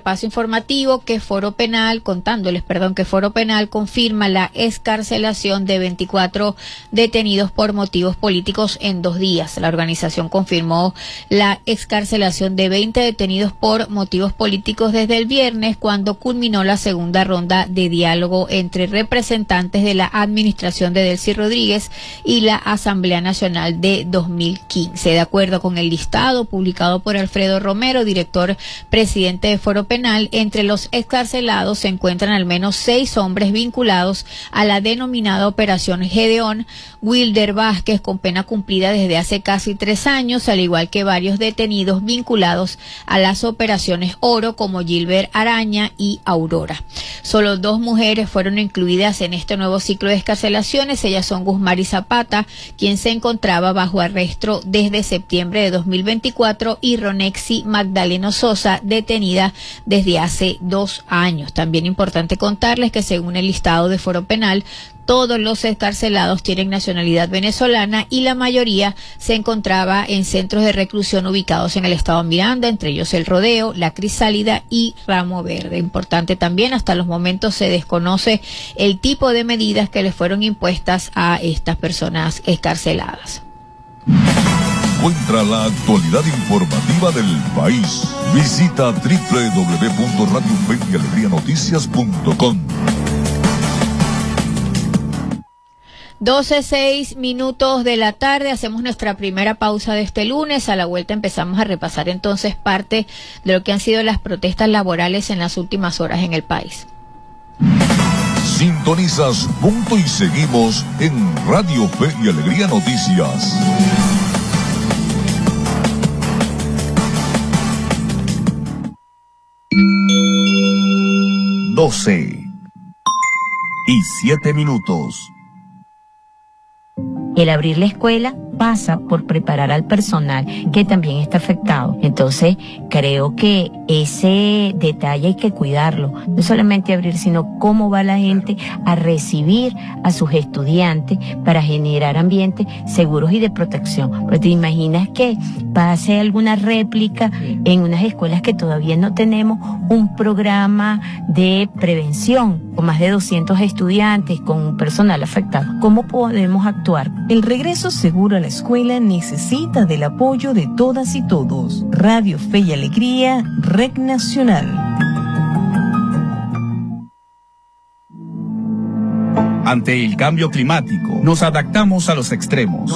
repaso informativo que Foro Penal confirma la excarcelación de 24 detenidos por motivos políticos en 2 días. La organización confirmó la excarcelación de 20 detenidos por motivos políticos desde el viernes, cuando culminó la segunda ronda de diálogo entre representantes de la administración de Delcy Rodríguez y la Asamblea Nacional de 2015. De acuerdo con el listado publicado por Alfredo Romero, director presidente de Foro Penal, entre los excarcelados se encuentran al menos 6 hombres vinculados a la denominada Operación Gedeón: Wilder Vázquez, con pena cumplida desde hace casi 3 años, al igual que varios detenidos vinculados a las operaciones Oro, como Gilbert Araña y Aurora. Solo 2 mujeres fueron incluidas en este nuevo ciclo de excarcelaciones. Ellas son Guzmari Zapata, quien se encontraba bajo arresto desde septiembre de 2024, y Ronexi Magdaleno Sosa, detenida desde hace 2 años. También importante contarles que, según el listado de Foro Penal, todos los excarcelados tienen nacionalidad venezolana y la mayoría se encontraba en centros de reclusión ubicados en el estado Miranda, entre ellos El Rodeo, La Crisálida y Ramo Verde. Importante también, hasta los momentos se desconoce el tipo de medidas que les fueron impuestas a estas personas excarceladas. Encuentra la actualidad informativa del país. Visita www.radiofeyalegrianoticias.com. 12:06 de la tarde, hacemos nuestra primera pausa de este lunes. A la vuelta empezamos a repasar entonces parte de lo que han sido las protestas laborales en las últimas horas en el país. Sintonizas Punto y Seguimos en Radio Fe y Alegría Noticias. Doce y 7 minutos. El abrir la escuela pasa por preparar al personal, que también está afectado. Entonces, creo que ese detalle hay que cuidarlo. No solamente abrir, sino cómo va la gente a recibir a sus estudiantes para generar ambientes seguros y de protección. Pues te imaginas que pase alguna réplica en unas escuelas que todavía no tenemos un programa de prevención con más de 200 estudiantes, con un personal afectado. ¿Cómo podemos actuar? El regreso seguro a la escuela necesita del apoyo de todas y todos. Radio Fe y Alegría, Red Nacional. Ante el cambio climático, nos adaptamos a los extremos.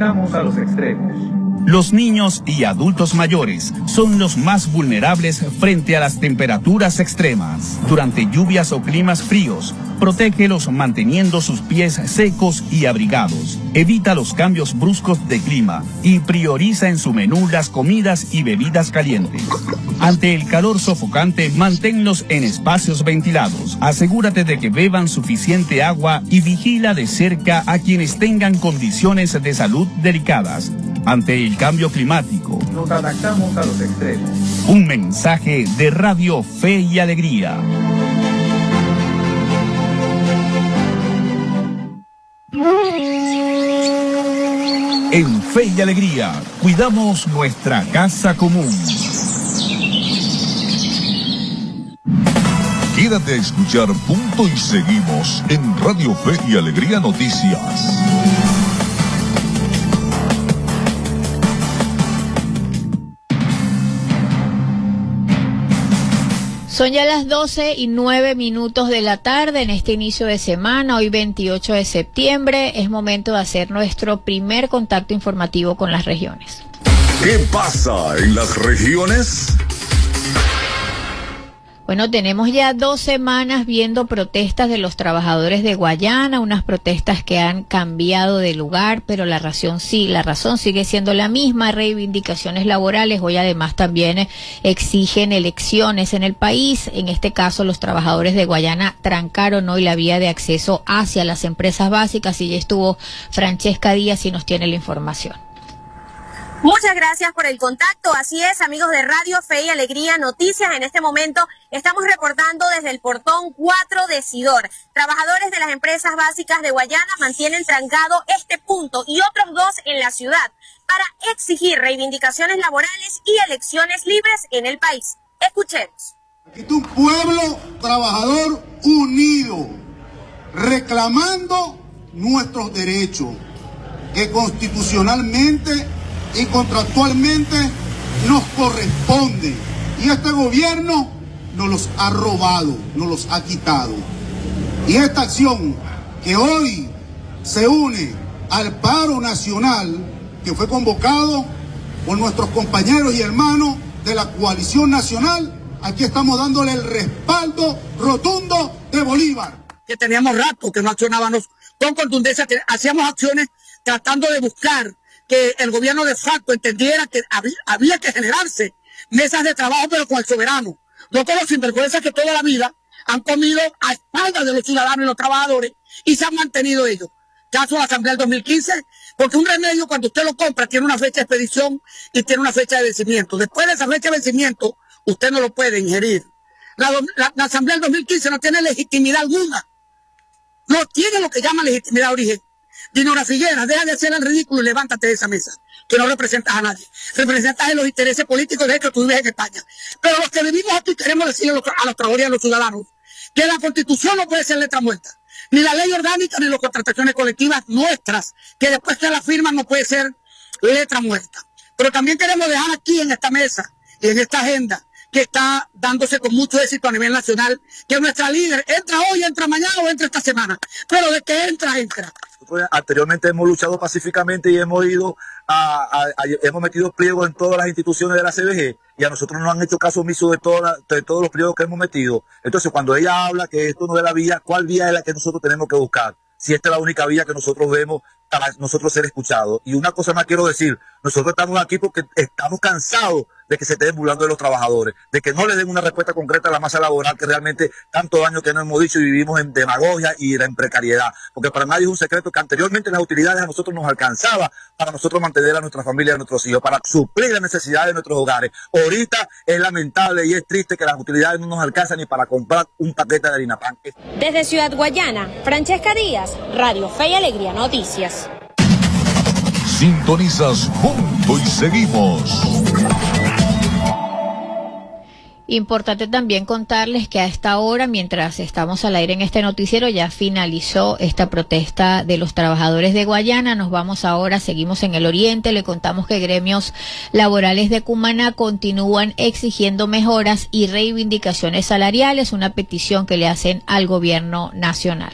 Los niños y adultos mayores son los más vulnerables frente a las temperaturas extremas. Durante lluvias o climas fríos, protégelos manteniendo sus pies secos y abrigados. Evita los cambios bruscos de clima y prioriza en su menú las comidas y bebidas calientes. Ante el calor sofocante, manténlos en espacios ventilados. Asegúrate de que beban suficiente agua y vigila de cerca a quienes tengan condiciones de salud delicadas. Ante el cambio climático, nos adaptamos a los extremos. Un mensaje de Radio Fe y Alegría. En Fe y Alegría, cuidamos nuestra casa común. Quédate a escuchar Punto y Seguimos en Radio Fe y Alegría Noticias. Son ya las 12:09 de la tarde en este inicio de semana, hoy 28 de septiembre. Es momento de hacer nuestro primer contacto informativo con las regiones. ¿Qué pasa en las regiones? Bueno, tenemos ya 2 semanas viendo protestas de los trabajadores de Guayana, unas protestas que han cambiado de lugar, pero la razón sigue siendo la misma: reivindicaciones laborales. Hoy además también exigen elecciones en el país. En este caso, los trabajadores de Guayana trancaron hoy la vía de acceso hacia las empresas básicas, y ya estuvo Francesca Díaz y nos tiene la información. Muchas gracias por el contacto. Así es, amigos de Radio Fe y Alegría Noticias. En este momento estamos reportando desde el portón 4 de Sidor. Trabajadores de las empresas básicas de Guayana mantienen trancado este punto y otros 2 en la ciudad para exigir reivindicaciones laborales y elecciones libres en el país. Escuchemos. Es un pueblo trabajador unido, reclamando nuestros derechos que constitucionalmente y contractualmente nos corresponden. Y este gobierno nos los ha robado, nos los ha quitado. Y esta acción que hoy se une al paro nacional que fue convocado por nuestros compañeros y hermanos de la coalición nacional, aquí estamos dándole el respaldo rotundo de Bolívar. Que teníamos rato que no accionábamos con contundencia, que hacíamos acciones tratando de buscar que el gobierno de facto entendiera que había que generarse mesas de trabajo, pero con el soberano. No con los sinvergüenzas que toda la vida han comido a espaldas de los ciudadanos y los trabajadores y se han mantenido ellos. Caso de la Asamblea del 2015, porque un remedio cuando usted lo compra tiene una fecha de expedición y tiene una fecha de vencimiento. Después de esa fecha de vencimiento, usted no lo puede ingerir. La Asamblea del 2015 no tiene legitimidad alguna. No tiene lo que llaman legitimidad de origen. Dinora Figueras, deja de hacer el ridículo y levántate de esa mesa, que no representas a nadie. Representas los intereses políticos, de hecho tú vives en España. Pero los que vivimos aquí queremos decirle a los trabajadores y a los ciudadanos que la Constitución no puede ser letra muerta. Ni la ley orgánica ni las contrataciones colectivas nuestras, que después que la firman no puede ser letra muerta. Pero también queremos dejar aquí en esta mesa y en esta agenda que está dándose con mucho éxito a nivel nacional, que nuestra líder entra hoy, entra mañana o entra esta semana, pero de que entra, entra. Nosotros anteriormente hemos luchado pacíficamente y hemos ido hemos metido pliegos en todas las instituciones de la CBG y a nosotros nos han hecho caso omiso de todos los pliegos que hemos metido. Entonces cuando ella habla que esto no es la vía, ¿cuál vía es la que nosotros tenemos que buscar? Si esta es la única vía que nosotros vemos para nosotros ser escuchados. Y una cosa más quiero decir, nosotros estamos aquí porque estamos cansados de que se estén burlando de los trabajadores, de que no le den una respuesta concreta a la masa laboral que realmente tanto daño que nos hemos dicho y vivimos en demagogia y en precariedad. Porque para nadie es un secreto que anteriormente las utilidades a nosotros nos alcanzaba para nosotros mantener a nuestra familia y a nuestros hijos, para suplir las necesidades de nuestros hogares. Ahorita es lamentable y es triste que las utilidades no nos alcanzan ni para comprar un paquete de harina pan. Desde Ciudad Guayana, Francesca Díaz, Radio Fe y Alegría Noticias. Sintonizas Punto y Seguimos. Importante también contarles que a esta hora, mientras estamos al aire en este noticiero, ya finalizó esta protesta de los trabajadores de Guayana. Nos vamos ahora, seguimos en el oriente. Le contamos que gremios laborales de Cumaná continúan exigiendo mejoras y reivindicaciones salariales, una petición que le hacen al gobierno nacional.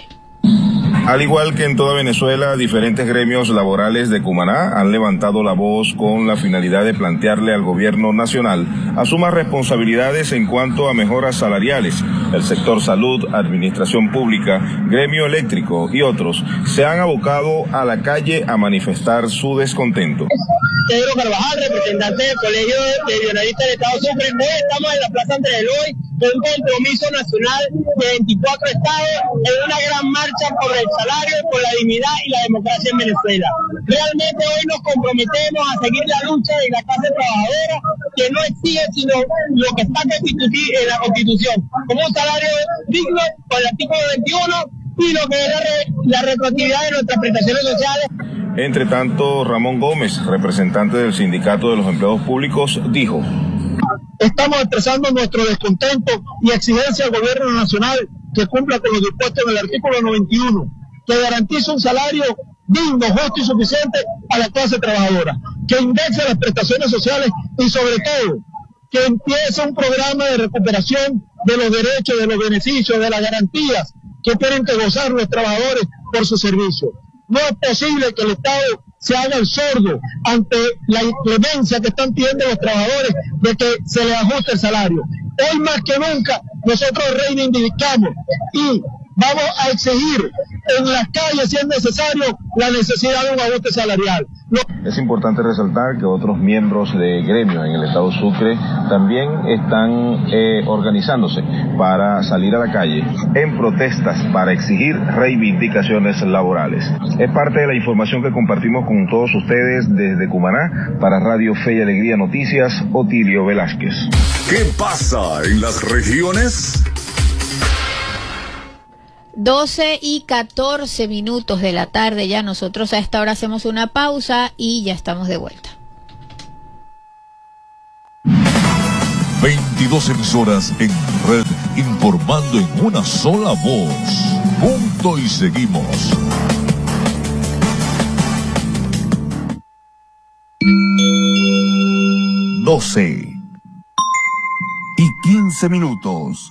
Al igual que en toda Venezuela, diferentes gremios laborales de Cumaná han levantado la voz con la finalidad de plantearle al gobierno nacional asuma responsabilidades en cuanto a mejoras salariales. El sector salud, administración pública, gremio eléctrico y otros se han abocado a la calle a manifestar su descontento. Pedro Carvajal, representante del Colegio de Guionistas del Estado Sucre. Hoy estamos en la Plaza Andrés Eloy con un compromiso nacional de 24 estados en una gran marcha por el salario, por la dignidad y la democracia en Venezuela. Realmente hoy nos comprometemos a seguir la lucha de la clase trabajadora, que no exige sino lo que está en la Constitución, como un salario digno con el artículo 21 y lo que es la retroactividad de nuestras prestaciones sociales. Entre tanto, Ramón Gómez, representante del Sindicato de los Empleados Públicos, dijo: estamos expresando nuestro descontento y exigencia al gobierno nacional que cumpla con lo dispuesto en el artículo 91, que garantice un salario digno, justo y suficiente a la clase trabajadora, que indexe las prestaciones sociales y sobre todo que empiece un programa de recuperación de los derechos, de los beneficios, de las garantías que tienen que gozar los trabajadores por su servicio. No es posible que el Estado se haga el sordo ante la inclemencia que están pidiendo los trabajadores de que se les ajuste el salario. Hoy más que nunca nosotros reivindicamos y vamos a exigir en las calles, si es necesario, la necesidad de un ajuste salarial. Es importante resaltar que otros miembros de gremio en el estado Sucre también están organizándose para salir a la calle en protestas para exigir reivindicaciones laborales. Es parte de la información que compartimos con todos ustedes desde Cumaná para Radio Fe y Alegría Noticias, Otilio Velázquez. ¿Qué pasa en las regiones? 12:14 de la tarde ya. Nosotros a esta hora hacemos una pausa y ya estamos de vuelta. 22 emisoras en red, informando en una sola voz. Punto y seguimos. 12:15.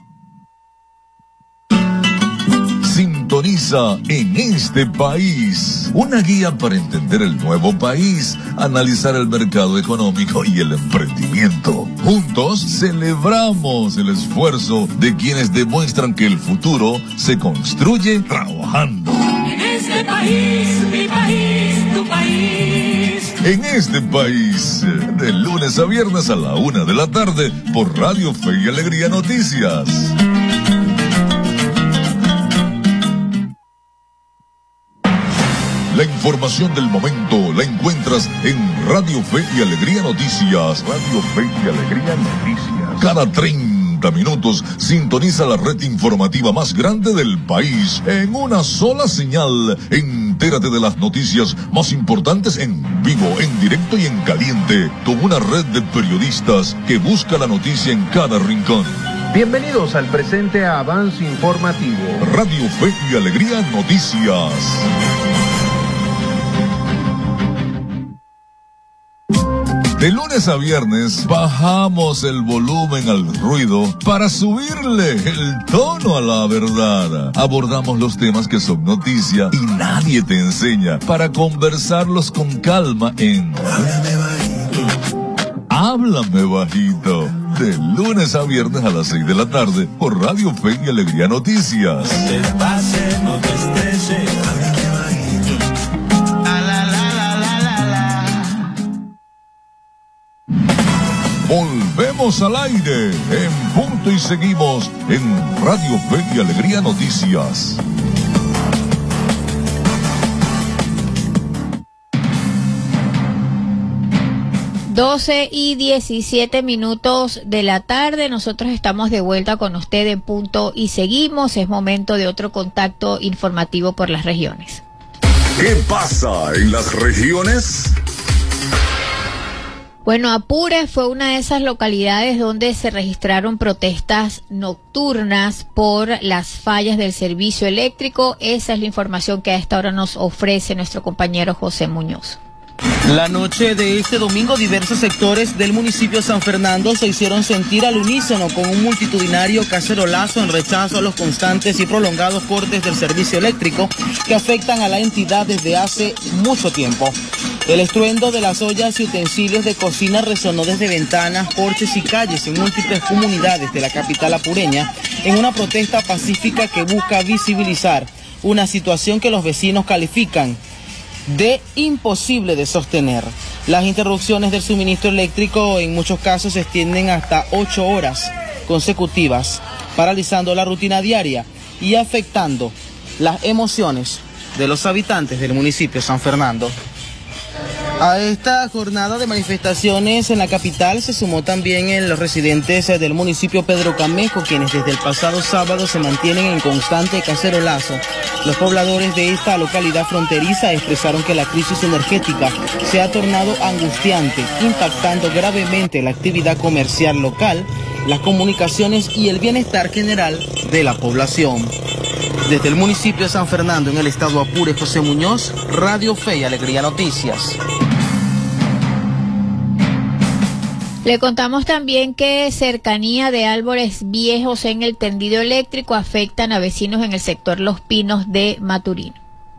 Sintoniza En Este País, una guía para entender el nuevo país, analizar el mercado económico y el emprendimiento. Juntos celebramos el esfuerzo de quienes demuestran que el futuro se construye trabajando. En este país, mi país, tu país. En Este País, de lunes a viernes a la 1 de la tarde por Radio Fe y Alegría Noticias. La información del momento la encuentras en Radio Fe y Alegría Noticias. Radio Fe y Alegría Noticias. Cada 30 minutos sintoniza la red informativa más grande del país en una sola señal. Entérate de las noticias más importantes en vivo, en directo y en caliente, con una red de periodistas que busca la noticia en cada rincón. Bienvenidos al presente avance informativo. Radio Fe y Alegría Noticias. De lunes a viernes bajamos el volumen al ruido para subirle el tono a la verdad. Abordamos los temas que son noticia y nadie te enseña para conversarlos con calma en Háblame Bajito. De lunes a viernes a las 6 de la tarde por Radio Fe y Alegría Noticias. No te pases, no te estreses. Volvemos al aire en punto y seguimos en Radio Fe y Alegría Noticias. Doce y 17 minutos de la tarde. Nosotros estamos de vuelta con usted en punto y seguimos. Es momento de otro contacto informativo por las regiones. ¿Qué pasa en las regiones? Bueno, Apure fue una de esas localidades donde se registraron protestas nocturnas por las fallas del servicio eléctrico. Esa es la información que a esta hora nos ofrece nuestro compañero José Muñoz. La noche de este domingo, diversos sectores del municipio de San Fernando se hicieron sentir al unísono con un multitudinario cacerolazo en rechazo a los constantes y prolongados cortes del servicio eléctrico que afectan a la entidad desde hace mucho tiempo. El estruendo de las ollas y utensilios de cocina resonó desde ventanas, porches y calles en múltiples comunidades de la capital apureña en una protesta pacífica que busca visibilizar una situación que los vecinos califican de imposible de sostener. Las interrupciones del suministro eléctrico en muchos casos se extienden hasta 8 horas consecutivas, paralizando la rutina diaria y afectando las emociones de los habitantes del municipio de San Fernando. A esta jornada de manifestaciones en la capital se sumó también los residentes del municipio Pedro Camejo, quienes desde el pasado sábado se mantienen en constante cacerolazo. Los pobladores de esta localidad fronteriza expresaron que la crisis energética se ha tornado angustiante, impactando gravemente la actividad comercial local, las comunicaciones y el bienestar general de la población. Desde el municipio de San Fernando, en el estado Apure, José Muñoz, Radio Fe y Alegría Noticias. Le contamos también que cercanía de árboles viejos en el tendido eléctrico afectan a vecinos en el sector Los Pinos de Maturín.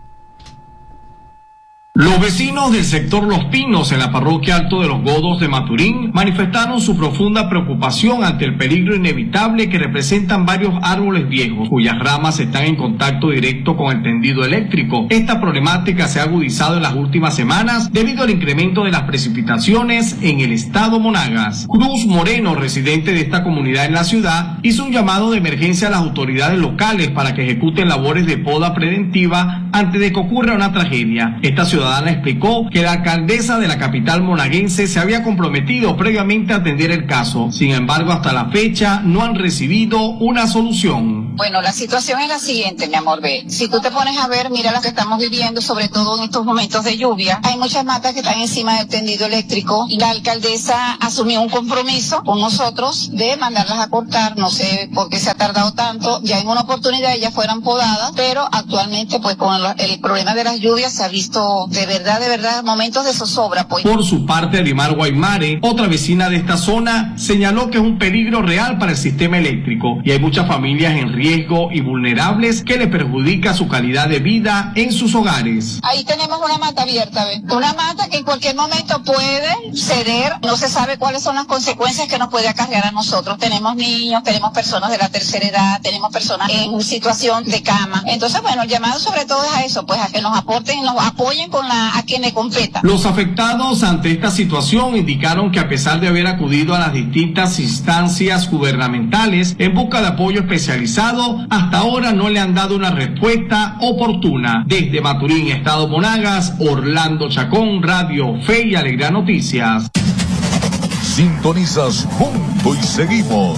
Los vecinos del sector Los Pinos en la parroquia Alto de los Godos de Maturín manifestaron su profunda preocupación ante el peligro inevitable que representan varios árboles viejos cuyas ramas están en contacto directo con el tendido eléctrico. Esta problemática se ha agudizado en las últimas semanas debido al incremento de las precipitaciones en el estado Monagas. Cruz Moreno, residente de esta comunidad en la ciudad, hizo un llamado de emergencia a las autoridades locales para que ejecuten labores de poda preventiva antes de que ocurra una tragedia. Esta ciudadana explicó que la alcaldesa de la capital monaguense se había comprometido previamente a atender el caso. Sin embargo, hasta la fecha no han recibido una solución. Bueno, la situación es la siguiente, mi amor, ve. Si tú te pones a ver, mira lo que estamos viviendo, sobre todo en estos momentos de lluvia. Hay muchas matas que están encima del tendido eléctrico. La alcaldesa asumió un compromiso con nosotros de mandarlas a cortar. No sé por qué se ha tardado tanto. Ya en una oportunidad ellas fueron podadas, pero actualmente, pues, con el problema de las lluvias se ha visto de verdad, momentos de zozobra, pues. Por su parte, Arimar Guaymare, otra vecina de esta zona, señaló que es un peligro real para el sistema eléctrico y hay muchas familias en riesgo y vulnerables que le perjudica su calidad de vida en sus hogares. Ahí tenemos una mata abierta, ¿ves? Una mata que en cualquier momento puede ceder, no se sabe cuáles son las consecuencias que nos puede acarrear a nosotros. Tenemos niños, tenemos personas de la tercera edad, tenemos personas en situación de cama. Entonces, bueno, el llamado sobre todo es a eso, pues a que nos aporten, nos apoyen a quien le competa. Los afectados ante esta situación indicaron que a pesar de haber acudido a las distintas instancias gubernamentales en busca de apoyo especializado, hasta ahora no le han dado una respuesta oportuna. Desde Maturín, Estado Monagas, Orlando Chacón, Radio Fe y Alegría Noticias. Sintonizas Punto y Seguimos.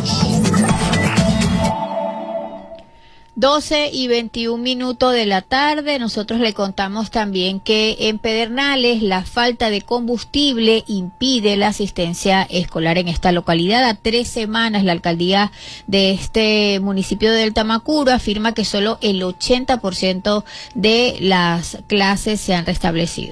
12:21 de la tarde. Nosotros le contamos también que en Pedernales la falta de combustible impide la asistencia escolar en esta localidad. A 3 semanas la alcaldía de este municipio del Tamacuro afirma que solo el 80% de las clases se han restablecido.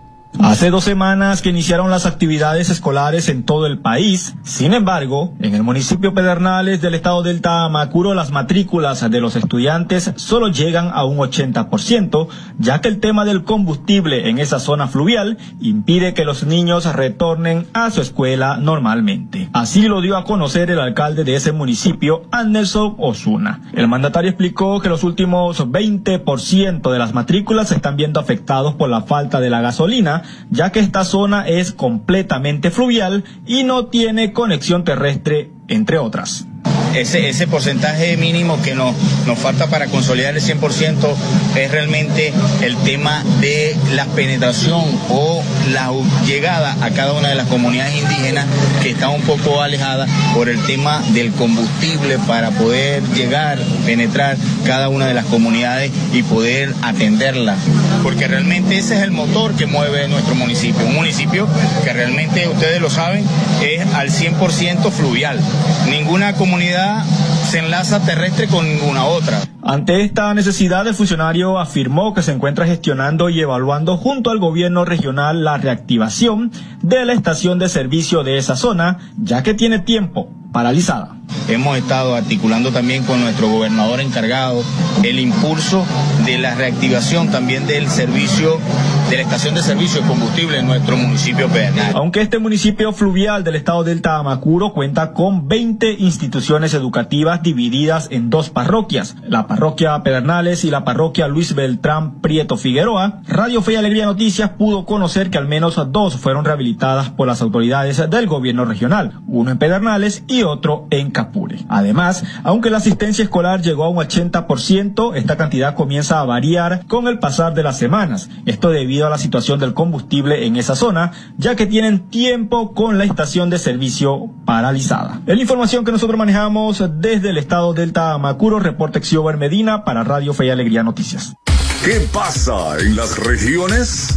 Hace 2 semanas que iniciaron las actividades escolares en todo el país. Sin embargo, en el municipio Pedernales del estado del Tamacuro, las matrículas de los estudiantes solo llegan a un 80%, ya que el tema del combustible en esa zona fluvial impide que los niños retornen a su escuela normalmente. Así lo dio a conocer el alcalde de ese municipio, Anderson Osuna. El mandatario explicó que los últimos 20% de las matrículas se están viendo afectados por la falta de la gasolina, ya que esta zona es completamente fluvial y no tiene conexión terrestre, entre otras. Ese porcentaje mínimo que nos falta para consolidar el 100% es realmente el tema de la penetración o la llegada a cada una de las comunidades indígenas que están un poco alejadas por el tema del combustible para poder llegar, penetrar cada una de las comunidades y poder atenderla, porque realmente ese es el motor que mueve nuestro municipio, un municipio que realmente, ustedes lo saben, es al 100% fluvial. Ninguna comunidad se enlaza terrestre con ninguna otra. Ante esta necesidad, el funcionario afirmó que se encuentra gestionando y evaluando junto al gobierno regional la reactivación de la estación de servicio de esa zona, ya que tiene tiempo paralizada. Hemos estado articulando también con nuestro gobernador encargado el impulso de la reactivación también del servicio, de la estación de servicio de combustible en nuestro municipio Pedernales. Aunque este municipio fluvial del estado del Tamacuro cuenta con 20 instituciones educativas divididas en 2 parroquias, la parroquia Pedernales y la parroquia Luis Beltrán Prieto Figueroa, Radio Fe y Alegría Noticias pudo conocer que al menos 2 fueron rehabilitadas por las autoridades del gobierno regional, uno en Pedernales y otro en Capure. Además, aunque la asistencia escolar llegó a un 80%, esta cantidad comienza a variar con el pasar de las semanas. Esto debido a la situación del combustible en esa zona, ya que tienen tiempo con la estación de servicio paralizada. Es la información que nosotros manejamos desde el estado del Tamacuro. Reporte Xiober Medina para Radio Fe y Alegría Noticias. ¿Qué pasa en las regiones?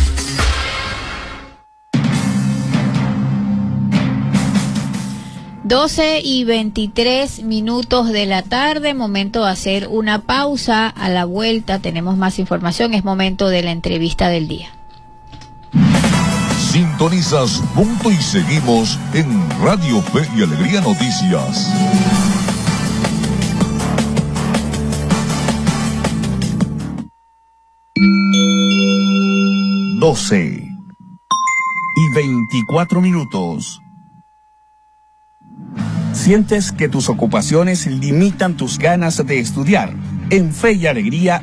Doce y 23 de la tarde, momento de hacer una pausa. A la vuelta tenemos más información, es momento de la entrevista del día. Sintonizas Punto y Seguimos en Radio Fe y Alegría Noticias. Doce y 24 minutos. ¿Sientes que tus ocupaciones limitan tus ganas de estudiar? En Fe y Alegría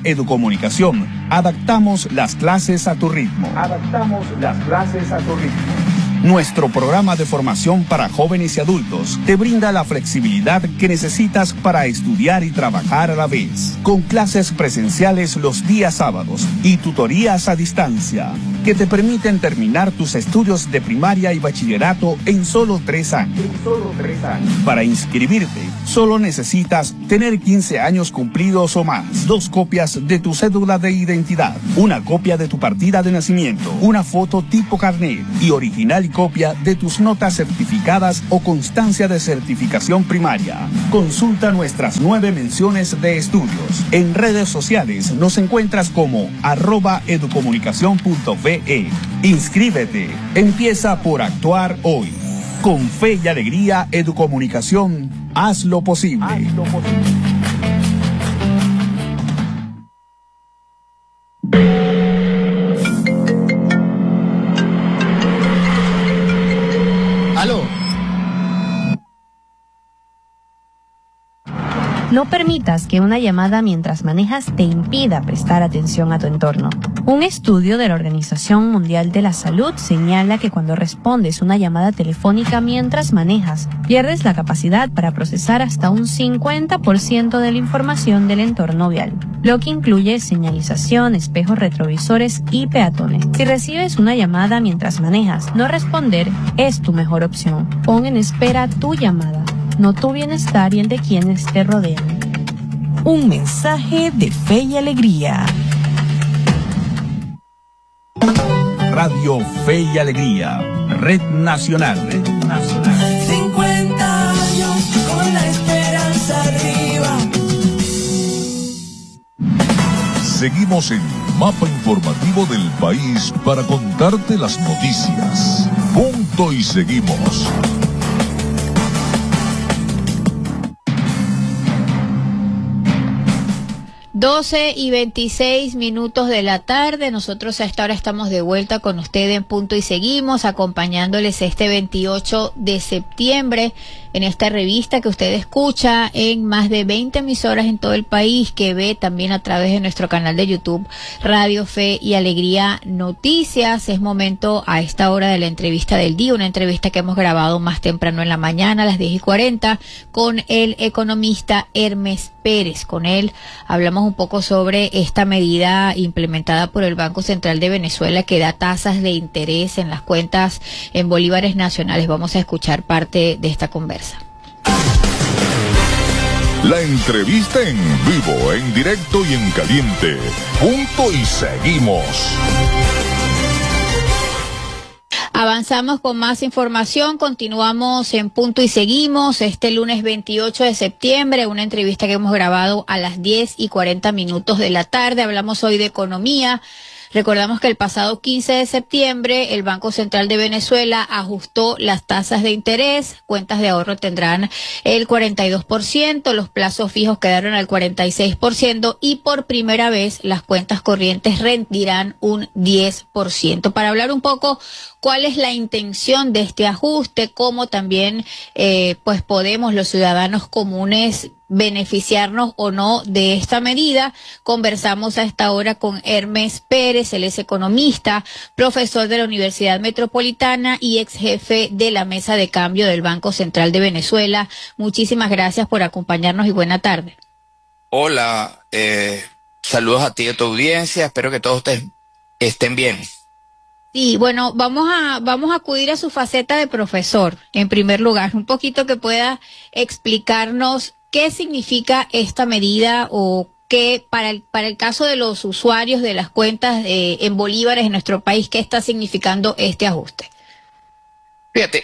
Educomunicación, adaptamos las clases a tu ritmo. Nuestro programa de formación para jóvenes y adultos te brinda la flexibilidad que necesitas para estudiar y trabajar a la vez, con clases presenciales los días sábados y tutorías a distancia, que te permiten terminar tus estudios de primaria y bachillerato en solo 3 años. Para inscribirte, solo necesitas tener 15 años cumplidos o más, 2 copias de tu cédula de identidad, una copia de tu partida de nacimiento, una foto tipo carnet y original y copia de tus notas certificadas o constancia de certificación primaria. Consulta nuestras 9 menciones de estudios. En redes sociales nos encuentras como @educomunicacion.ve. Inscríbete. Empieza por actuar hoy. Con fe y alegría, Educomunicación, haz lo posible. Aló. No permitas que una llamada mientras manejas te impida prestar atención a tu entorno. Un estudio de la Organización Mundial de la Salud señala que cuando respondes una llamada telefónica mientras manejas, pierdes la capacidad para procesar hasta un 50% de la información del entorno vial, lo que incluye señalización, espejos retrovisores y peatones. Si recibes una llamada mientras manejas, no responder es tu mejor opción. Pon en espera tu llamada, no tu bienestar y el de quienes te rodean. Un mensaje de fe y alegría. Radio Fe y Alegría, Red Nacional. 50 años con la esperanza arriba. Seguimos en Mapa Informativo del País para contarte las noticias. Punto y seguimos. 12:26 de la tarde. Nosotros a esta hora estamos de vuelta con usted en Punto y Seguimos, acompañándoles este 28 de septiembre en esta revista que usted escucha en más de 20 emisoras en todo el país, que ve también a través de nuestro canal de YouTube Radio Fe y Alegría Noticias. Es momento a esta hora de la entrevista del día, una entrevista que hemos grabado más temprano en la mañana a las 10:40 con el economista Hermes Pérez. Con él hablamos un poco sobre esta medida implementada por el Banco Central de Venezuela que da tasas de interés en las cuentas en bolívares nacionales. Vamos a escuchar parte de esta conversa. La entrevista en vivo, en directo y en caliente. Punto y seguimos. Avanzamos con más información, continuamos en Punto y Seguimos este lunes 28 de septiembre, una entrevista que hemos grabado a las 10:40 de la tarde. Hablamos hoy de economía. Recordamos que el pasado 15 de septiembre el Banco Central de Venezuela ajustó las tasas de interés, cuentas de ahorro tendrán el 42%, los plazos fijos quedaron al 46% y por primera vez las cuentas corrientes rendirán un 10%. Para hablar un poco cuál es la intención de este ajuste, cómo también pues podemos los ciudadanos comunes beneficiarnos o no de esta medida. Conversamos a esta hora con Hermes Pérez, él es economista, profesor de la Universidad Metropolitana y ex jefe de la Mesa de Cambio del Banco Central de Venezuela. Muchísimas gracias por acompañarnos y buena tarde. Hola, saludos a ti y a tu audiencia, espero que todos estén bien. Sí, bueno, vamos a acudir a su faceta de profesor, en primer lugar, un poquito que pueda explicarnos qué significa esta medida o qué para el caso de los usuarios de las cuentas en bolívares en nuestro país, qué está significando este ajuste. Fíjate,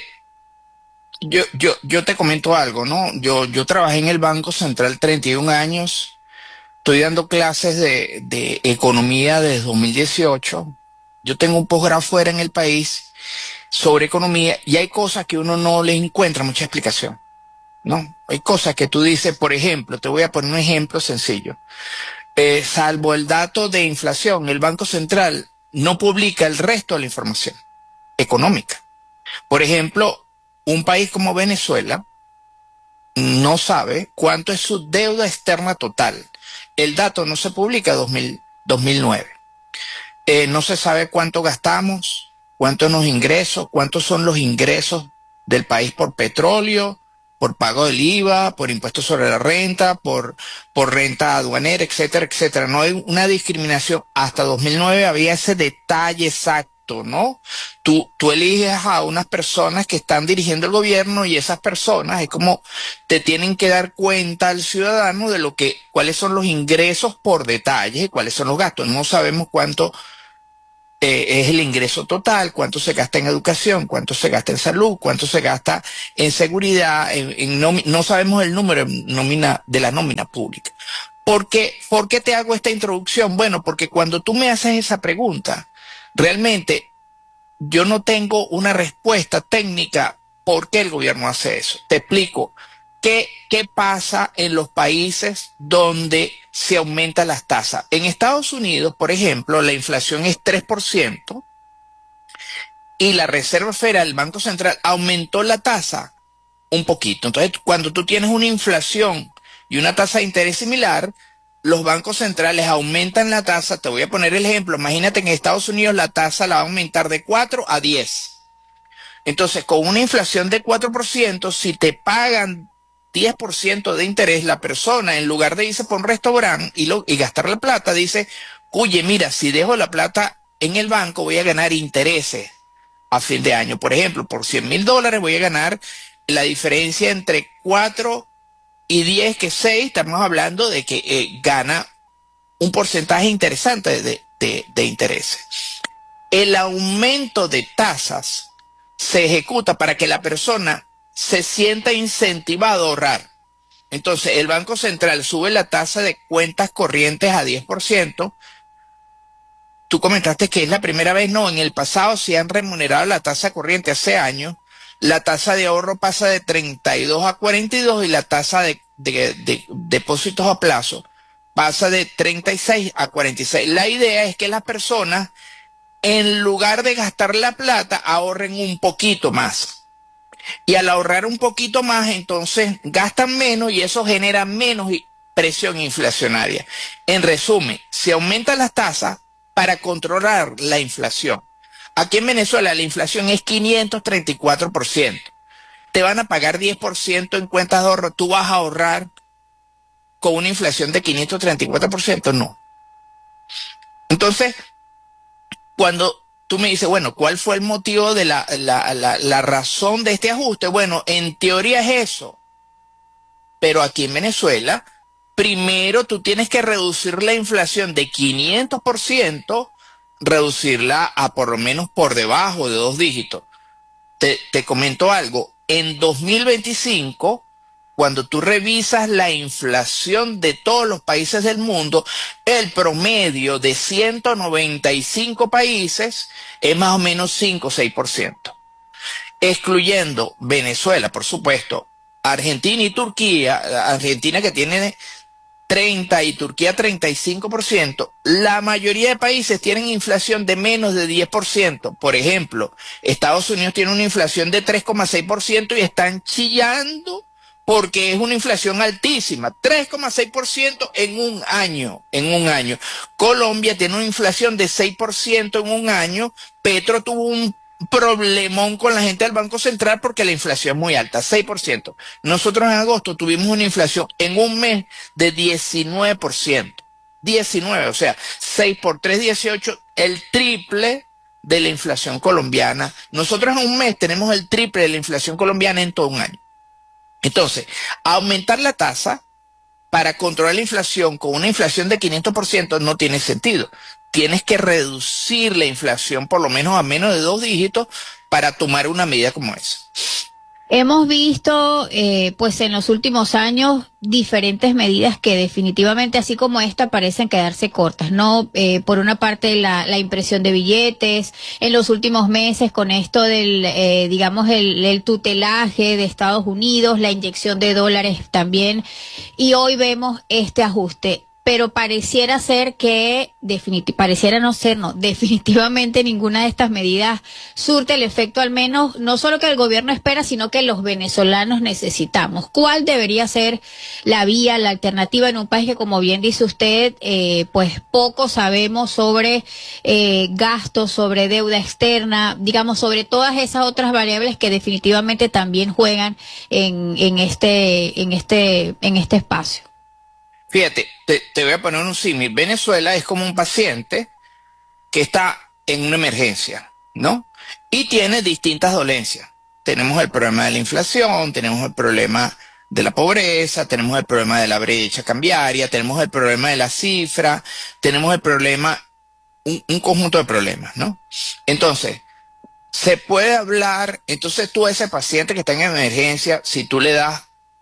yo te comento algo, ¿no? Yo trabajé en el Banco Central 31 años, estoy dando clases de economía desde 2018. Yo tengo un posgrado fuera en el país sobre economía y hay cosas que uno no le encuentra mucha explicación, ¿no? Hay cosas que tú dices, por ejemplo, te voy a poner un ejemplo sencillo. Salvo el dato de inflación, el Banco Central no publica el resto de la información económica. Por ejemplo, un país como Venezuela no sabe cuánto es su deuda externa total. El dato no se publica 2009. No se sabe cuánto gastamos, cuántos son los ingresos del país por petróleo, por pago del IVA, por impuestos sobre la renta, por renta aduanera, etcétera, etcétera. No hay una discriminación. Hasta 2009 había ese detalle exacto, ¿no? Tú eliges a unas personas que están dirigiendo el gobierno y esas personas es como te tienen que dar cuenta al ciudadano de cuáles son los ingresos por detalle y cuáles son los gastos. No sabemos cuánto es el ingreso total, cuánto se gasta en educación, cuánto se gasta en salud, cuánto se gasta en seguridad, no sabemos el número de la nómina pública. ¿Por qué te hago esta introducción? Bueno, porque cuando tú me haces esa pregunta, realmente yo no tengo una respuesta técnica por qué el gobierno hace eso. Te explico. ¿Qué pasa en los países donde se aumentan las tasas? En Estados Unidos, por ejemplo, la inflación es 3% y la Reserva Federal, el Banco Central, aumentó la tasa un poquito. Entonces, cuando tú tienes una inflación y una tasa de interés similar, los bancos centrales aumentan la tasa. Te voy a poner el ejemplo. Imagínate que en Estados Unidos la tasa la va a aumentar de 4 a 10. Entonces, con una inflación de 4%, si te pagan 10% de interés, la persona, en lugar de irse por un restaurante y gastar la plata, dice, oye, mira, si dejo la plata en el banco voy a ganar intereses a fin de año. Por ejemplo, por $100,000 voy a ganar la diferencia entre 4 y 10, que 6, estamos hablando de que gana un porcentaje interesante de intereses. El aumento de tasas se ejecuta para que la persona se sienta incentivado a ahorrar. Entonces, el Banco Central sube la tasa de cuentas corrientes a 10%. Tú comentaste que es la primera vez. No, en el pasado sí han remunerado la tasa corriente hace años. La tasa de ahorro pasa de 32 a 42 y la tasa de depósitos a plazo pasa de 36 a 46. La idea es que las personas, en lugar de gastar la plata, ahorren un poquito más. Y al ahorrar un poquito más, entonces gastan menos y eso genera menos presión inflacionaria. En resumen, se aumentan las tasas para controlar la inflación. Aquí en Venezuela la inflación es 534%. Te van a pagar 10% en cuentas de ahorro. ¿Tú vas a ahorrar con una inflación de 534%? No. Entonces, cuando tú me dices, bueno, ¿cuál fue el motivo de la razón de este ajuste? Bueno, en teoría es eso. Pero aquí en Venezuela, primero tú tienes que reducir la inflación de 500%, reducirla a por lo menos por debajo de 2 dígitos. Te comento algo. En 2025, cuando tú revisas la inflación de todos los países del mundo, el promedio de 195 países es más o menos 5 o 6%. Excluyendo Venezuela, por supuesto, Argentina y Turquía, Argentina que tiene 30 y Turquía 35%, la mayoría de países tienen inflación de menos de 10%. Por ejemplo, Estados Unidos tiene una inflación de 3,6% y están chillando porque es una inflación altísima, 3,6% en un año. Colombia tiene una inflación de 6% en un año. Petro tuvo un problemón con la gente del Banco Central porque la inflación es muy alta, 6%. Nosotros en agosto tuvimos una inflación en un mes de 19%. 19, o sea, 6 por 3, 18, el triple de la inflación colombiana. Nosotros en un mes tenemos el triple de la inflación colombiana en todo un año. Entonces, aumentar la tasa para controlar la inflación con una inflación de 500% no tiene sentido. Tienes que reducir la inflación por lo menos a menos de 2 dígitos para tomar una medida como esa. Hemos visto, pues en los últimos años, diferentes medidas que definitivamente, así como esta, parecen quedarse cortas, ¿no? Por una parte, la impresión de billetes, en los últimos meses con esto del, digamos, el tutelaje de Estados Unidos, la inyección de dólares también, y hoy vemos este ajuste. pero pareciera ser que, definitivamente ninguna de estas medidas surte el efecto, al menos, no solo que el gobierno espera, sino que los venezolanos necesitamos. ¿Cuál debería ser la vía, la alternativa en un país que, como bien dice usted, pues poco sabemos sobre gastos, sobre deuda externa, digamos, sobre todas esas otras variables que definitivamente también juegan en este espacio? Fíjate, te voy a poner un símil. Venezuela es como un paciente que está en una emergencia, ¿no? Y tiene distintas dolencias. Tenemos el problema de la inflación, tenemos el problema de la pobreza, tenemos el problema de la brecha cambiaria, tenemos el problema de la cifra, tenemos el problema, un conjunto de problemas, ¿no? Entonces, se puede hablar, entonces tú a ese paciente que está en emergencia, si tú le das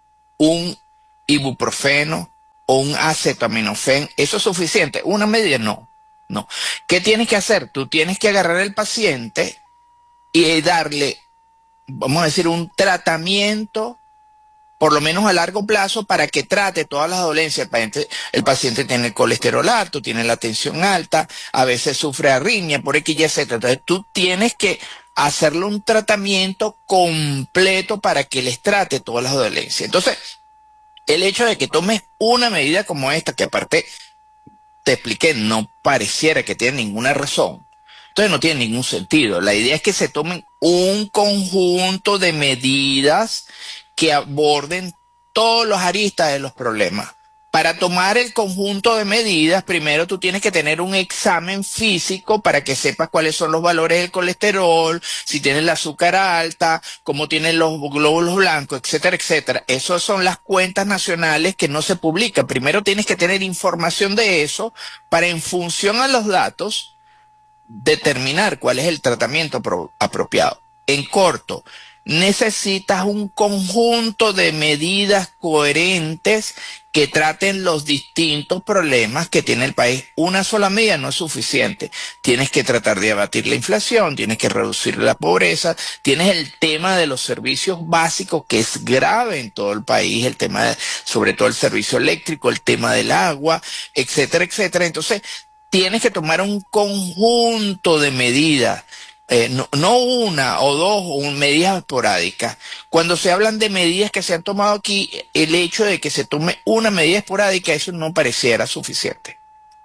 un ibuprofeno o un acetaminofén, ¿eso es suficiente? Una medida no. ¿Qué tienes que hacer? Tú tienes que agarrar al paciente y darle, vamos a decir, un tratamiento, por lo menos a largo plazo, para que trate todas las dolencias. El paciente tiene el colesterol alto, tiene la tensión alta, a veces sufre arritmia por X, Y, Z. Entonces tú tienes que hacerle un tratamiento completo para que les trate todas las dolencias. Entonces, el hecho de que tomes una medida como esta, que aparte te expliqué, no pareciera que tiene ninguna razón, entonces no tiene ningún sentido. La idea es que se tomen un conjunto de medidas que aborden todos los aristas de los problemas. Para tomar el conjunto de medidas, primero tú tienes que tener un examen físico para que sepas cuáles son los valores del colesterol, si tienes el azúcar alta, cómo tienen los glóbulos blancos, etcétera, etcétera. Esas son las cuentas nacionales que no se publican. Primero tienes que tener información de eso para, en función a los datos, determinar cuál es el tratamiento apropiado. En corto, necesitas un conjunto de medidas coherentes que traten los distintos problemas que tiene el país. Una sola medida no es suficiente. Tienes que tratar de abatir la inflación, tienes que reducir la pobreza, tienes el tema de los servicios básicos, que es grave en todo el país, el tema de, sobre todo el servicio eléctrico, el tema del agua, etcétera, etcétera. Entonces, tienes que tomar un conjunto de medidas. No una o dos medidas esporádicas. Cuando se hablan de medidas que se han tomado aquí, el hecho de que se tome una medida esporádica, eso no pareciera suficiente.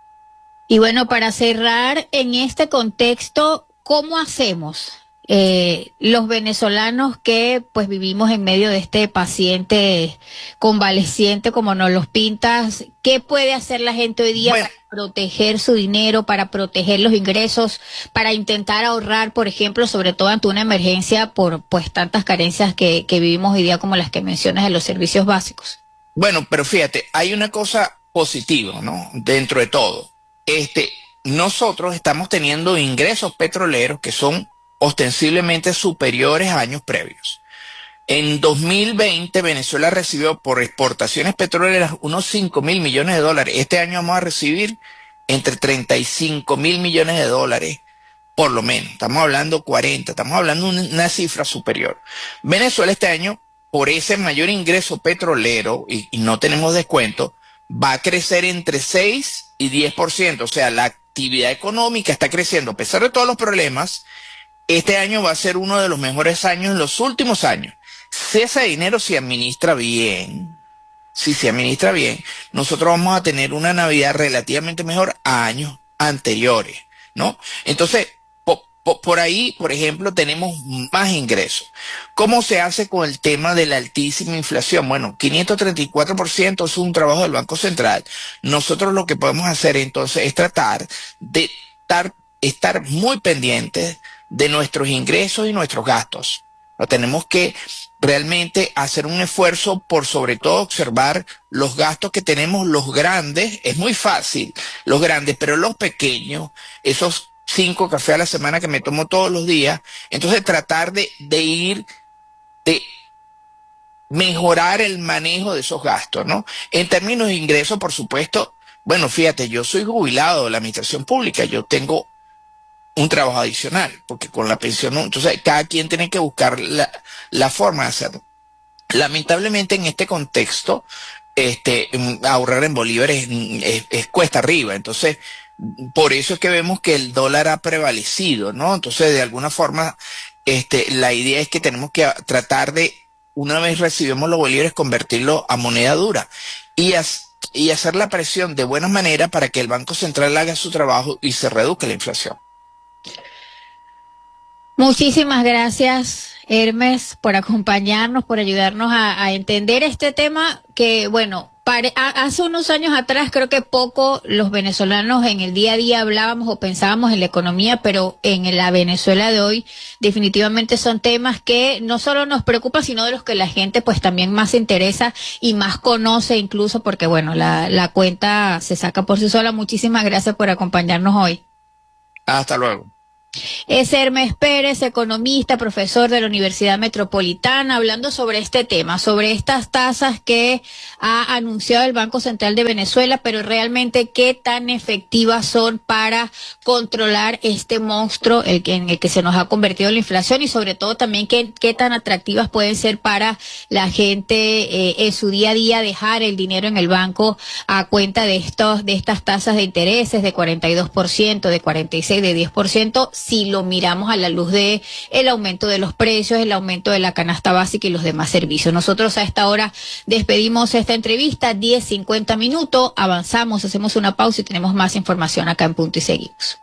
Y bueno, para cerrar en este contexto, ¿cómo hacemos? Los venezolanos que pues vivimos en medio de este paciente convaleciente, como nos los pintas, ¿qué puede hacer la gente hoy día para proteger su dinero, para proteger los ingresos, para intentar ahorrar, por ejemplo, sobre todo ante una emergencia por pues tantas carencias que vivimos hoy día, como las que mencionas de los servicios básicos? Bueno, pero fíjate, hay una cosa positiva, ¿no? Dentro de todo, nosotros estamos teniendo ingresos petroleros que son ostensiblemente superiores a años previos. En 2020 Venezuela recibió por exportaciones petroleras unos 5.000 millones de dólares. Este año vamos a recibir entre 35.000 millones de dólares, por lo menos. Estamos hablando 40, estamos hablando de una cifra superior. Venezuela este año, por ese mayor ingreso petrolero, y no tenemos descuento, va a crecer entre 6 y 10%. O sea, la actividad económica está creciendo a pesar de todos los problemas. Este año va a ser uno de los mejores años en los últimos años. Si ese dinero se administra bien, si se administra bien, nosotros vamos a tener una Navidad relativamente mejor a años anteriores, ¿no? Entonces, por ahí, por ejemplo, tenemos más ingresos. ¿Cómo se hace con el tema de la altísima inflación? Bueno, 534% es un trabajo del Banco Central. Nosotros lo que podemos hacer entonces es tratar de estar muy pendientes de nuestros ingresos y nuestros gastos. Tenemos que realmente hacer un esfuerzo por, sobre todo, observar los gastos que tenemos, los grandes. Es muy fácil, los grandes, pero los pequeños, esos 5 cafés a la semana que me tomo todos los días, entonces tratar de mejorar el manejo de esos gastos, ¿no? En términos de ingresos, por supuesto, bueno, fíjate, yo soy jubilado de la administración pública, yo tengo un trabajo adicional, porque con la pensión no. Entonces cada quien tiene que buscar la forma de hacerlo. Lamentablemente en este contexto ahorrar en bolívares es cuesta arriba. Entonces, por eso es que vemos que el dólar ha prevalecido, ¿no? Entonces, de alguna forma, la idea es que tenemos que tratar de, una vez recibimos los bolívares, convertirlo a moneda dura y hacer la presión de buena manera para que el Banco Central haga su trabajo y se reduzca la inflación. Muchísimas gracias, Hermes, por acompañarnos, por ayudarnos a entender este tema que, bueno, hace unos años atrás creo que poco los venezolanos en el día a día hablábamos o pensábamos en la economía, pero en la Venezuela de hoy definitivamente son temas que no solo nos preocupan, sino de los que la gente pues también más se interesa y más conoce, incluso porque, bueno, la cuenta se saca por sí sola. Muchísimas gracias por acompañarnos hoy. Hasta luego. Es Hermes Pérez, economista, profesor de la Universidad Metropolitana, hablando sobre este tema, sobre estas tasas que ha anunciado el Banco Central de Venezuela, pero realmente qué tan efectivas son para controlar este monstruo en el que se nos ha convertido la inflación, y sobre todo también qué tan atractivas pueden ser para la gente en su día a día dejar el dinero en el banco a cuenta de estas tasas de intereses de 42%, de 46%, de 10%, si lo miramos a la luz de el aumento de los precios, el aumento de la canasta básica y los demás servicios. Nosotros a esta hora despedimos esta entrevista, 10:50 minutos, avanzamos, hacemos una pausa y tenemos más información acá en Punto y Seguimos.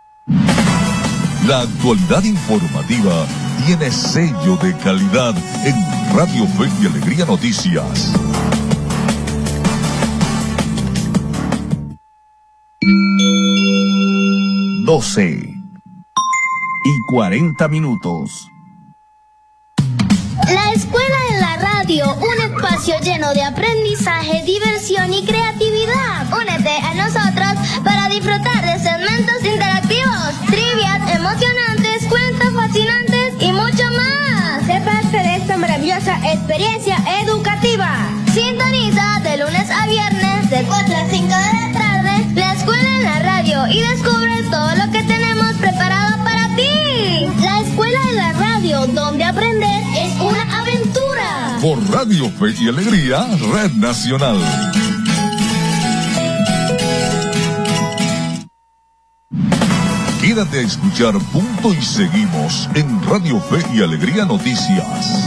La actualidad informativa tiene sello de calidad en Radio Fe y Alegría Noticias. y 40 minutos. La escuela en la radio, un espacio lleno de aprendizaje, diversión y creatividad. Únete a nosotros para disfrutar de segmentos interactivos, trivias emocionantes, cuentos fascinantes y mucho más. Sé parte de esta maravillosa experiencia educativa. Sintoniza de lunes a viernes de 4 a 5 de la tarde la escuela en la radio y descubre todo lo que tenemos preparado para ti. La escuela en la radio, donde aprender es una aventura. Por Radio Fe y Alegría, Red Nacional. Quédate a escuchar Punto y Seguimos en Radio Fe y Alegría Noticias.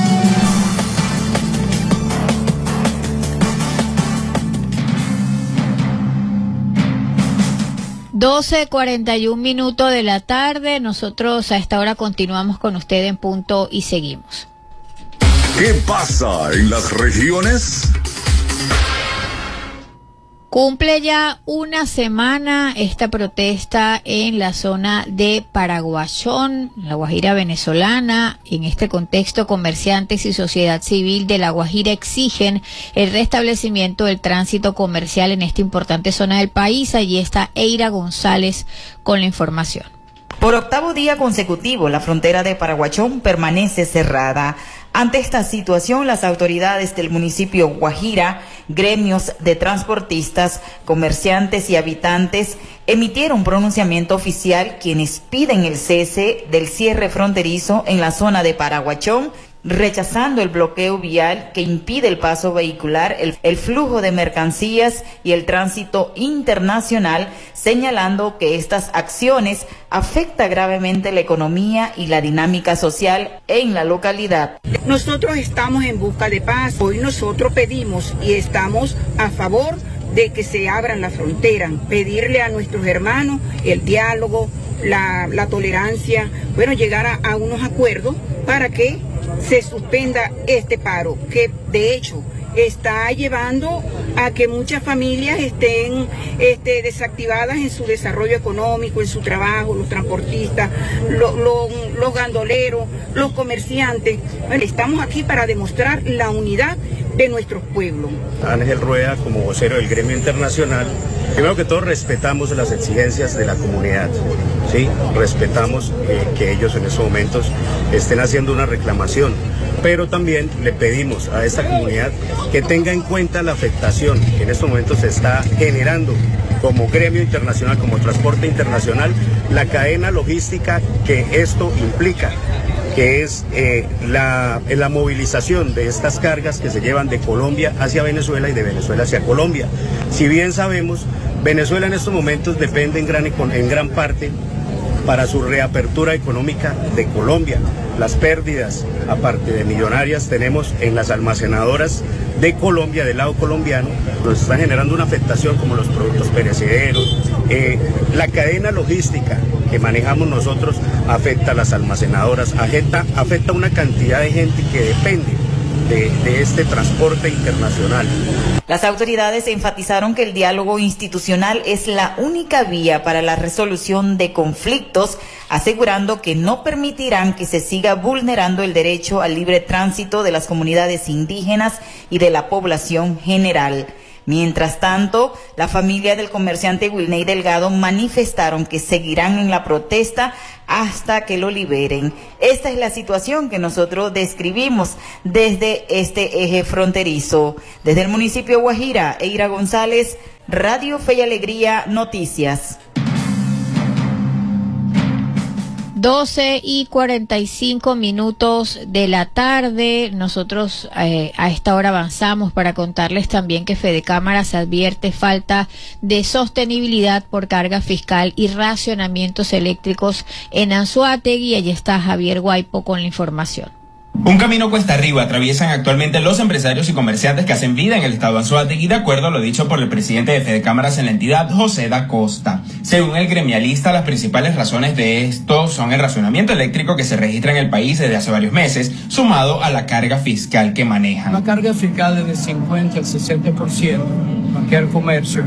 12:41 minutos de la tarde. Nosotros a esta hora continuamos con usted en Punto y Seguimos. ¿Qué pasa en las regiones? Cumple ya una semana esta protesta en la zona de Paraguachón, la Guajira venezolana. En este contexto, comerciantes y sociedad civil de La Guajira exigen el restablecimiento del tránsito comercial en esta importante zona del país. Allí está Eira González con la información. Por octavo día consecutivo, la frontera de Paraguachón permanece cerrada. Ante esta situación, las autoridades del municipio Guajira, gremios de transportistas, comerciantes y habitantes emitieron pronunciamiento oficial quienes piden el cese del cierre fronterizo en la zona de Paraguachón, rechazando el bloqueo vial que impide el paso vehicular, el flujo de mercancías y el tránsito internacional, señalando que estas acciones afectan gravemente la economía y la dinámica social en la localidad. Nosotros estamos en busca de paz. Hoy nosotros pedimos y estamos a favor de que se abran las fronteras, pedirle a nuestros hermanos el diálogo, la tolerancia, bueno, llegar a unos acuerdos para que se suspenda este paro, que de hecho está llevando a que muchas familias estén desactivadas en su desarrollo económico, en su trabajo, los transportistas, los gandoleros, los comerciantes. Bueno, estamos aquí para demostrar la unidad de nuestros pueblos. Ángel Rueda, como vocero del gremio internacional, primero que todo respetamos las exigencias de la comunidad, ¿sí? Respetamos que ellos en estos momentos estén haciendo una reclamación, pero también le pedimos a esta comunidad que tenga en cuenta la afectación que en estos momentos se está generando como gremio internacional, como transporte internacional, la cadena logística que esto implica. que es la movilización de estas cargas que se llevan de Colombia hacia Venezuela y de Venezuela hacia Colombia. Si bien sabemos, Venezuela en estos momentos depende en gran parte para su reapertura económica de Colombia. Las pérdidas, aparte de millonarias, tenemos en las almacenadoras de Colombia, del lado colombiano, nos está generando una afectación como los productos perecederos. La cadena logística que manejamos nosotros afecta a las almacenadoras, afecta a una cantidad de gente que depende de este transporte internacional. Las autoridades enfatizaron que el diálogo institucional es la única vía para la resolución de conflictos, asegurando que no permitirán que se siga vulnerando el derecho al libre tránsito de las comunidades indígenas y de la población general. Mientras tanto, la familia del comerciante Wilney Delgado manifestaron que seguirán en la protesta hasta que lo liberen. Esta es la situación que nosotros describimos desde este eje fronterizo. Desde el municipio de Guajira, Eira González, Radio Fe y Alegría, Noticias. 12:45 de la tarde. Nosotros a esta hora avanzamos para contarles también que Fedecámaras advierte falta de sostenibilidad por carga fiscal y racionamientos eléctricos en Anzoátegui. Allí está Javier Guaipo con la información. Un camino cuesta arriba atraviesan actualmente los empresarios y comerciantes que hacen vida en el estado de Anzoátegui, de acuerdo a lo dicho por el presidente de Fedecámaras en la entidad, José da Costa. Según el gremialista, las principales razones de esto son el racionamiento eléctrico que se registra en el país desde hace varios meses, sumado a la carga fiscal que manejan. Una carga fiscal de 50 al 60%, cualquier comercio,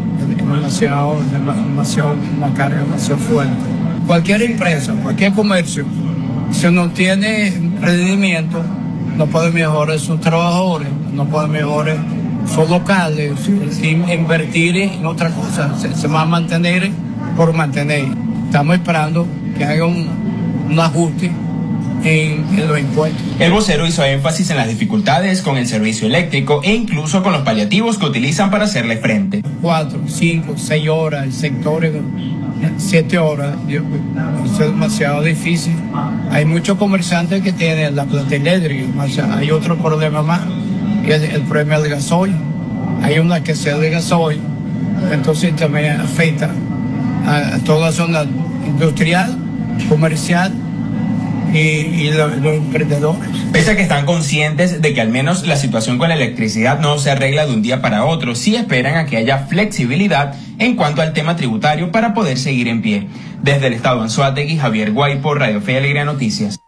una carga demasiado fuerte. Cualquier empresa, cualquier comercio, si no tiene rendimiento, no puede mejorar sus trabajadores, no puede mejorar sus locales, invertir en otra cosa, se va a mantener por mantener. Estamos esperando que haga un ajuste en los impuestos. El vocero hizo énfasis en las dificultades con el servicio eléctrico e incluso con los paliativos que utilizan para hacerle frente. 4, 5, 6 horas, el sector 7 horas, eso es demasiado difícil. Hay muchos comerciantes que tienen la planta eléctrica, hay otro problema más, que es el problema del gasoil. Hay una que se de gasoil, entonces también afecta a toda la zona industrial, comercial y los emprendedores. Pese a que están conscientes de que al menos la situación con la electricidad no se arregla de un día para otro, sí esperan a que haya flexibilidad en cuanto al tema tributario para poder seguir en pie. Desde el estado de Anzoátegui, Javier Guaipo, Radio Fe y Alegría Noticias.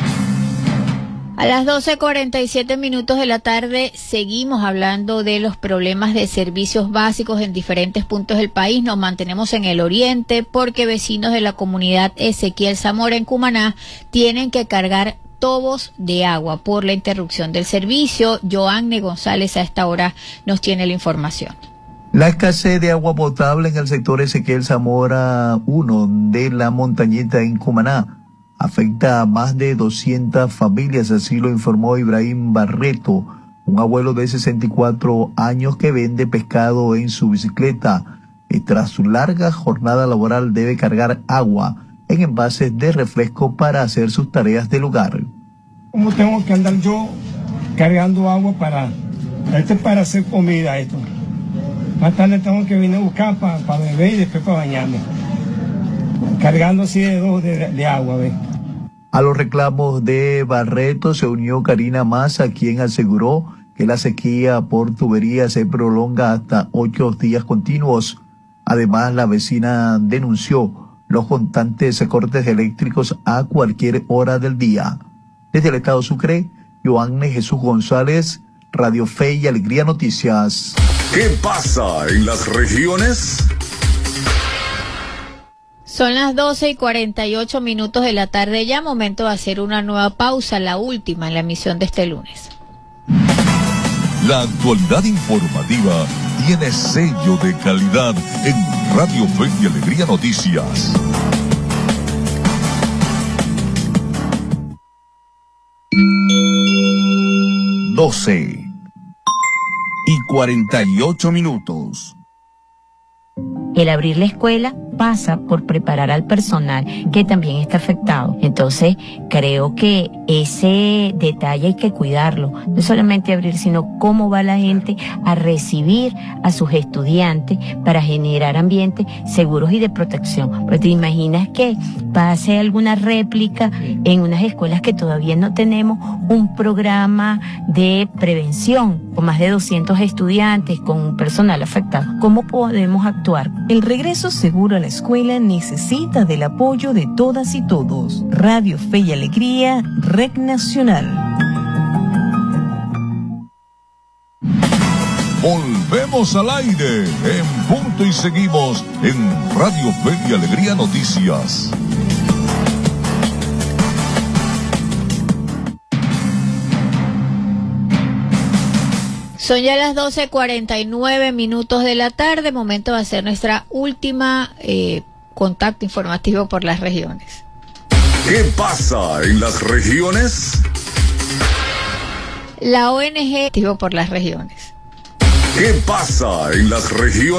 A las 12:47 de la tarde seguimos hablando de los problemas de servicios básicos en diferentes puntos del país. Nos mantenemos en el oriente porque vecinos de la comunidad Ezequiel Zamora en Cumaná tienen que cargar tobos de agua por la interrupción del servicio. Joanne González a esta hora nos tiene la información. La escasez de agua potable en el sector Ezequiel Zamora 1 de la Montañita en Cumaná afecta a más de 200 familias, así lo informó Ibrahim Barreto, un abuelo de 64 años que vende pescado en su bicicleta y tras su larga jornada laboral debe cargar agua en envases de refresco para hacer sus tareas del hogar. ¿Cómo tengo que andar yo cargando agua para hacer comida esto? Más tarde tengo que venir a buscar para beber y después para bañarme. Cargando así de agua, ¿ves? A los reclamos de Barreto se unió Karina Massa, quien aseguró que la sequía por tubería se prolonga hasta 8 días continuos. Además, la vecina denunció los constantes cortes eléctricos a cualquier hora del día. Desde el estado Sucre, Joanne Jesús González, Radio Fe y Alegría Noticias. ¿Qué pasa en las regiones? Son las 12:48 de la tarde, ya momento de hacer una nueva pausa, la última en la emisión de este lunes. La actualidad informativa tiene sello de calidad en Radio Fe y Alegría Noticias. y 48 minutos. El abrir la escuela pasa por preparar al personal que también está afectado. Entonces, creo que ese detalle hay que cuidarlo. No solamente abrir, sino cómo va la gente a recibir a sus estudiantes para generar ambientes seguros y de protección. Pues te imaginas que pase alguna réplica en unas escuelas que todavía no tenemos un programa de prevención con más de 200 estudiantes, con un personal afectado. ¿Cómo podemos actuar? El regreso seguro a la escuela necesita del apoyo de todas y todos. Radio Fe y Alegría, Red Nacional. Volvemos al aire en punto y seguimos en Radio Fe y Alegría Noticias. Son ya las 12:49 de la tarde, momento de hacer nuestra última contacto informativo por las regiones. ¿Qué pasa en las regiones? La ONG por las regiones. ¿Qué pasa en las regiones?